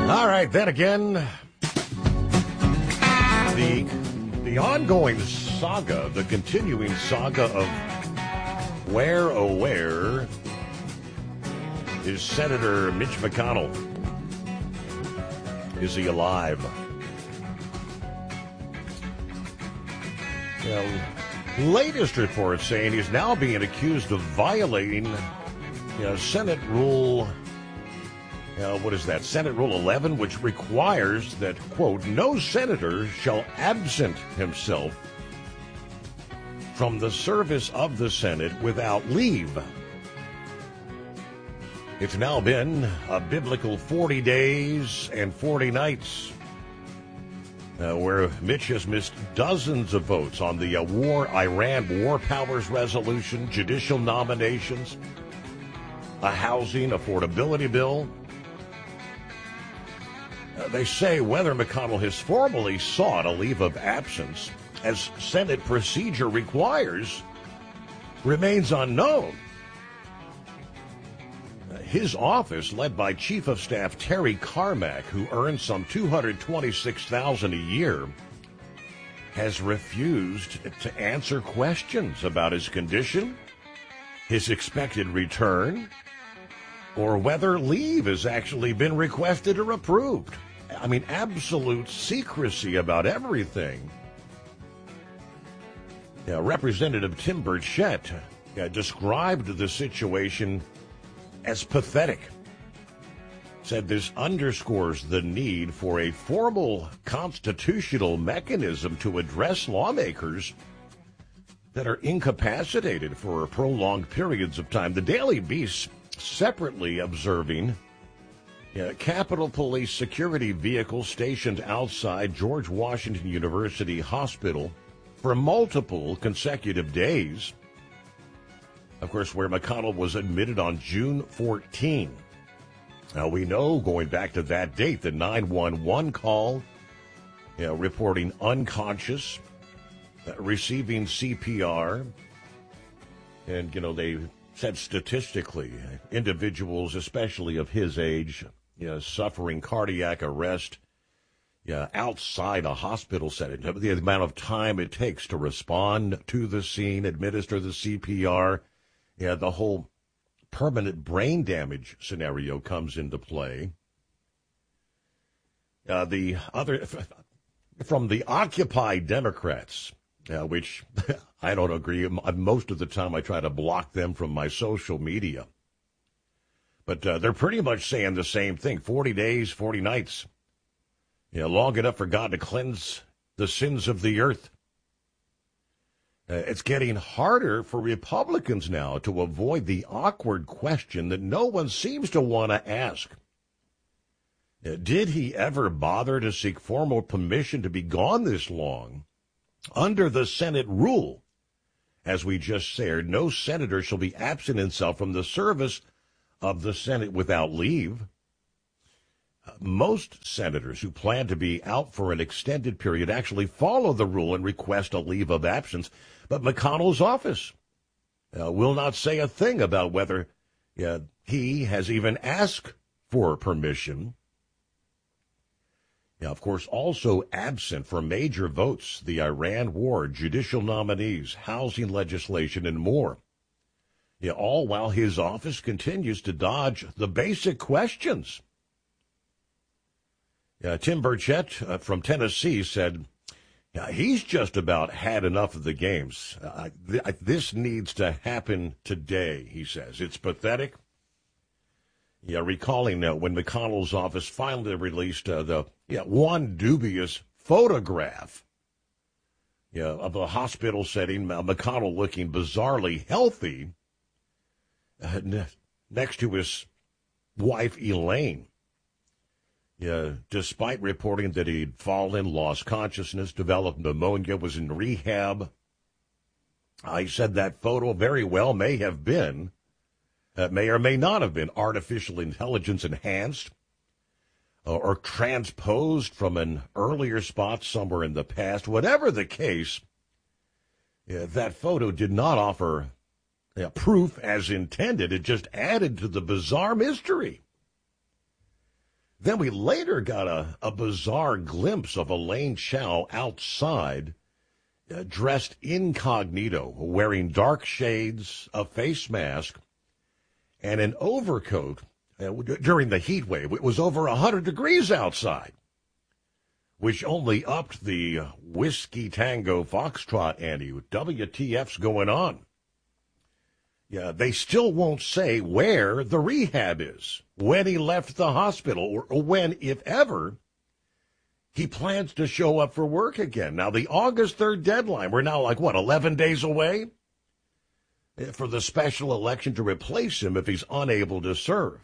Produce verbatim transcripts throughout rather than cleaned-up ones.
All right, then again, the the ongoing saga, the continuing saga of where, oh, where is Senator Mitch McConnell? Is he alive? Well, latest report saying he's now being accused of violating you know, Senate Rule, uh, what is that, Senate Rule eleven, which requires that, quote, no senator shall absent himself from the service of the Senate without leave. It's now been a biblical forty days and forty nights uh, where Mitch has missed dozens of votes on the uh, war, Iran War Powers Resolution, judicial nominations, a housing affordability bill. Uh, they say whether McConnell has formally sought a leave of absence, as Senate procedure requires, remains unknown. His office, led by Chief of Staff Terry Carmack, who earns some two hundred twenty-six thousand dollars a year, has refused to answer questions about his condition, his expected return, or whether leave has actually been requested or approved. I mean, absolute secrecy about everything. Yeah, Representative Tim Burchett uh, described the situation as pathetic. Said this underscores the need for a formal constitutional mechanism to address lawmakers that are incapacitated for prolonged periods of time. The Daily Beast separately observing uh, Capitol Police security vehicles stationed outside George Washington University Hospital for multiple consecutive days. Of course, where McConnell was admitted on June fourteenth. Now, we know, going back to that date, the nine one one call, you know, reporting unconscious, uh, receiving C P R, and, you know, they said statistically, individuals, especially of his age, you know, suffering cardiac arrest, yeah, outside a hospital setting, the amount of time it takes to respond to the scene, administer the C P R, yeah, the whole permanent brain damage scenario comes into play. Uh, the other, from the Occupy Democrats, uh, which I don't agree. Most of the time I try to block them from my social media. But uh, they're pretty much saying the same thing, forty days, forty nights. You know, long enough for God to cleanse the sins of the earth. Uh, it's getting harder for Republicans now to avoid the awkward question that no one seems to want to ask. Uh, did he ever bother to seek formal permission to be gone this long? Under the Senate rule, as we just said, no senator shall be absent himself from the service of the Senate without leave. Uh, most senators who plan to be out for an extended period actually follow the rule and request a leave of absence. But McConnell's office uh, will not say a thing about whether uh, he has even asked for permission. Now, of course, also absent from major votes, the Iran war, judicial nominees, housing legislation, and more. Yeah, all while his office continues to dodge the basic questions. Uh, Tim Burchett uh, from Tennessee said, yeah, he's just about had enough of the games. Uh, th- this needs to happen today, he says. It's pathetic. Yeah, recalling uh, when McConnell's office finally released uh, the yeah, one dubious photograph yeah, of a hospital setting, uh, McConnell looking bizarrely healthy uh, ne- next to his wife, Elaine. Yeah, despite reporting that he'd fallen, lost consciousness, developed pneumonia, was in rehab. I said that photo very well may have been, uh, may or may not have been artificial intelligence enhanced uh, or transposed from an earlier spot somewhere in the past. Whatever the case, yeah, that photo did not offer uh, proof as intended. It just added to the bizarre mystery. Then we later got a, a bizarre glimpse of Elaine Chao outside, uh, dressed incognito, wearing dark shades, a face mask, and an overcoat uh, during the heat wave. It was over one hundred degrees outside, which only upped the Whiskey Tango Foxtrot ante. W T F's going on. Yeah, they still won't say where the rehab is, when he left the hospital, or, or when, if ever, he plans to show up for work again. Now, the August third deadline, we're now like, what, eleven days away for the special election to replace him if he's unable to serve.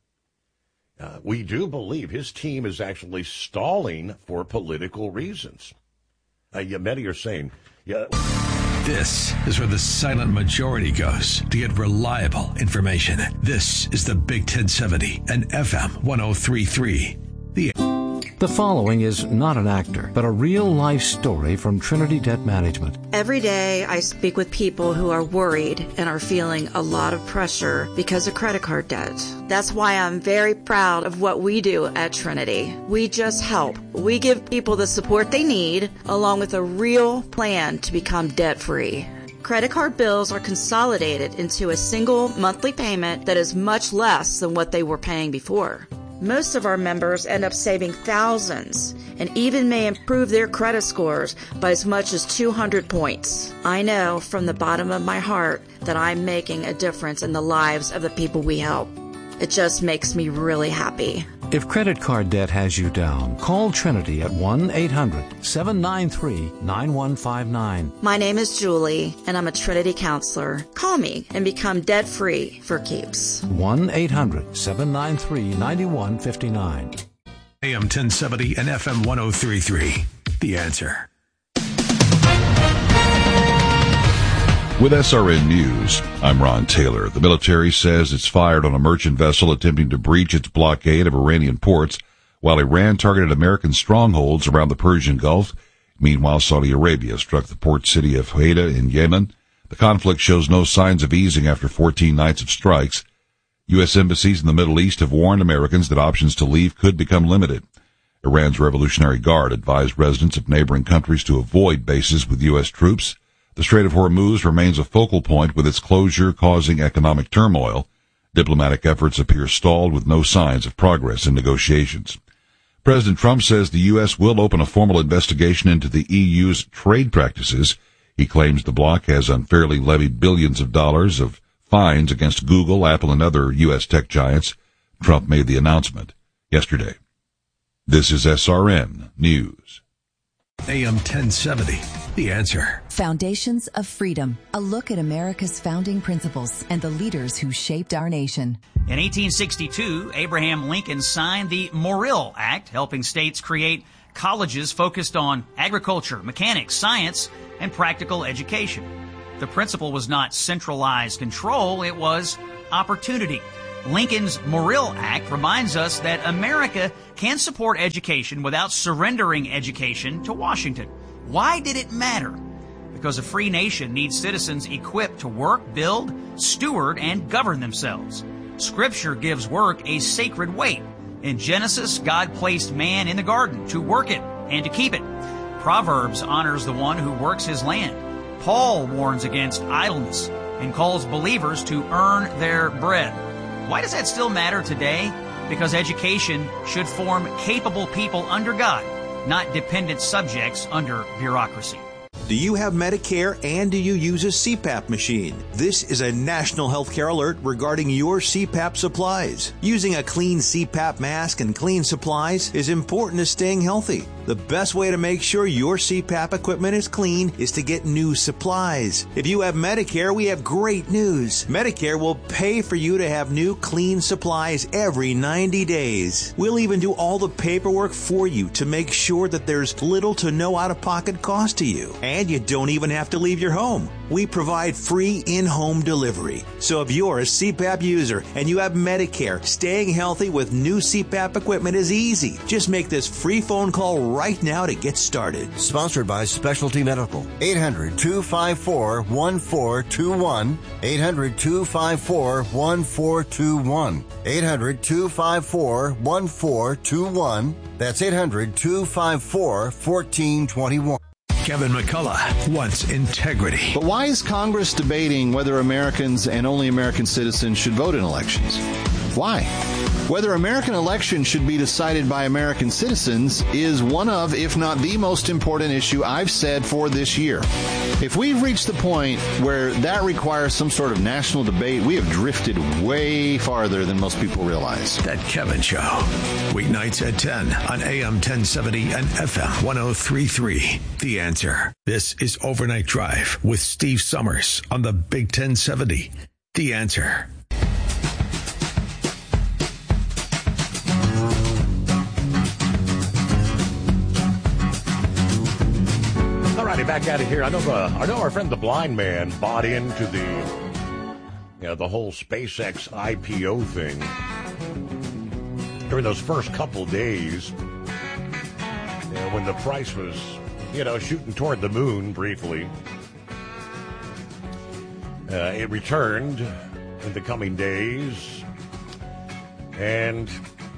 Uh, we do believe his team is actually stalling for political reasons. Uh, yeah, many are saying, yeah. This is where the silent majority goes to get reliable information. This is the Big ten seventy and F M one oh three point three. The The following is not an actor, but a real-life story from Trinity Debt Management. Every day I speak with people who are worried and are feeling a lot of pressure because of credit card debt. That's why I'm very proud of what we do at Trinity. We just help. We give people the support they need, along with a real plan to become debt-free. Credit card bills are consolidated into a single monthly payment that is much less than what they were paying before. Most of our members end up saving thousands and even may improve their credit scores by as much as two hundred points. I know from the bottom of my heart that I'm making a difference in the lives of the people we help. It just makes me really happy. If credit card debt has you down, call Trinity at one eight hundred seven nine three nine one five nine. My name is Julie, and I'm a Trinity counselor. Call me and become debt-free for keeps. one eight hundred seven nine three nine one five nine. A M ten seventy and F M one oh three point three. The Answer. With S R N News, I'm Ron Taylor. The military says it's fired on a merchant vessel attempting to breach its blockade of Iranian ports, while Iran targeted American strongholds around the Persian Gulf. Meanwhile, Saudi Arabia struck the port city of Hodeida in Yemen. The conflict shows no signs of easing after fourteen nights of strikes. U S embassies in the Middle East have warned Americans that options to leave could become limited. Iran's Revolutionary Guard advised residents of neighboring countries to avoid bases with U S troops. The Strait of Hormuz remains a focal point, with its closure causing economic turmoil. Diplomatic efforts appear stalled, with no signs of progress in negotiations. President Trump says the U S will open a formal investigation into the E U's trade practices. He claims the bloc has unfairly levied billions of dollars of fines against Google, Apple, and other U S tech giants. Trump made the announcement yesterday. This is S R N News. A M ten seventy. The Answer. Foundations of Freedom. A look at America's founding principles and the leaders who shaped our nation. In eighteen sixty-two, Abraham Lincoln signed the Morrill Act, helping states create colleges focused on agriculture, mechanics, science, and practical education. The principle was not centralized control, it was opportunity. Lincoln's Morrill Act reminds us that America can support education without surrendering education to Washington. Why did it matter? Because a free nation needs citizens equipped to work, build, steward, and govern themselves. Scripture gives work a sacred weight. In Genesis, God placed man in the garden to work it and to keep it. Proverbs honors the one who works his land. Paul warns against idleness and calls believers to earn their bread. Why does that still matter today? Because education should form capable people under God, not dependent subjects under bureaucracy. Do you have Medicare and do you use a C PAP machine? This is a national healthcare alert regarding your C PAP supplies. Using a clean C PAP mask and clean supplies is important to staying healthy. The best way to make sure your C PAP equipment is clean is to get new supplies. If you have Medicare, we have great news. Medicare will pay for you to have new clean supplies every ninety days. We'll even do all the paperwork for you to make sure that there's little to no out-of-pocket cost to you. And And you don't even have to leave your home. We provide free in-home delivery. So if you're a C PAP user and you have Medicare, staying healthy with new C PAP equipment is easy. Just make this free phone call right now to get started. Sponsored by Specialty Medical. eight hundred, two five four, one four two one. eight hundred, two five four, one four two one. eight hundred, two five four, one four two one. That's eight hundred, two five four, one four two one. Kevin McCullough wants integrity. But why is Congress debating whether Americans and only American citizens should vote in elections? Why? Whether American elections should be decided by American citizens is one of, if not the most important issue I've said for this year. If we've reached the point where that requires some sort of national debate, we have drifted way farther than most people realize. That Kevin Show. Weeknights at ten on A M ten seventy and F M ten thirty-three. The Answer. This is Overnight Drive with Steve Summers on the Big ten seventy. The Answer. Back at it here. I know the I know our friend the blind man bought into the you know, the whole SpaceX I P O thing during those first couple days, you know, when the price was you know shooting toward the moon briefly. Uh, it returned in the coming days, and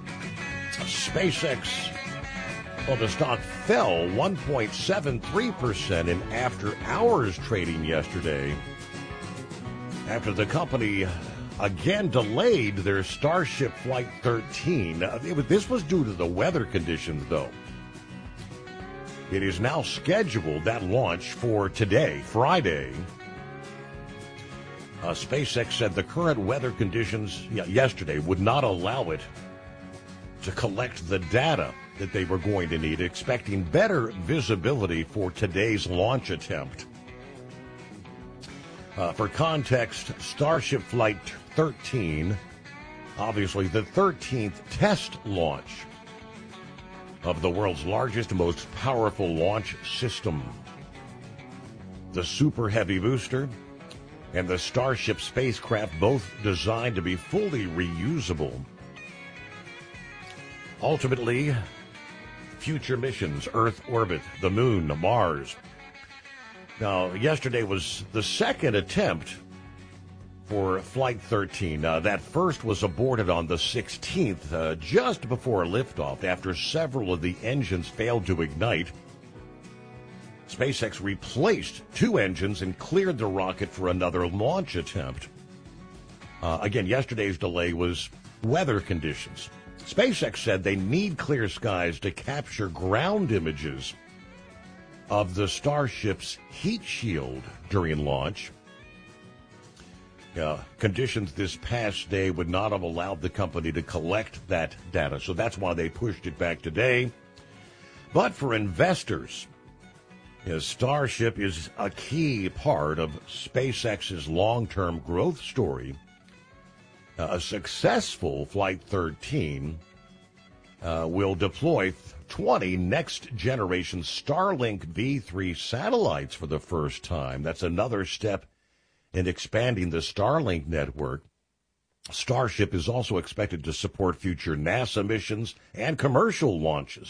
SpaceX. Well, the stock fell one point seven three percent in after-hours trading yesterday after the company again delayed their Starship Flight thirteen. It was, this was due to the weather conditions, though. It is now scheduled, that launch, for today, Friday. Uh, SpaceX said the current weather conditions yeah, yesterday would not allow it to collect the data that they were going to need, expecting better visibility for today's launch attempt. Uh, for context, Starship Flight thirteen, obviously the thirteenth test launch of the world's largest, most powerful launch system. The Super Heavy booster and the Starship spacecraft, both designed to be fully reusable. Ultimately, future missions, Earth orbit, the moon, Mars. Now, yesterday was the second attempt for Flight thirteen. Uh, that first was aborted on the sixteenth, uh, just before liftoff, after several of the engines failed to ignite. SpaceX replaced two engines and cleared the rocket for another launch attempt. Uh, again, yesterday's delay was weather conditions. SpaceX said they need clear skies to capture ground images of the Starship's heat shield during launch. Uh, conditions this past day would not have allowed the company to collect that data, so that's why they pushed it back today. But for investors, you know, Starship is a key part of SpaceX's long-term growth story. Uh, a successful Flight thirteen uh, will deploy twenty next-generation Starlink V three satellites for the first time. That's another step in expanding the Starlink network. Starship is also expected to support future NASA missions and commercial launches.